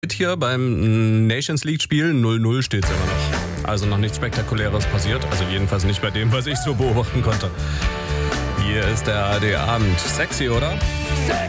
Hier beim Nations League Spiel 0-0 steht es immer noch. Also noch nichts Spektakuläres passiert. Also jedenfalls nicht bei dem, was ich so beobachten konnte. Hier ist der ARD Abend. Sexy, oder?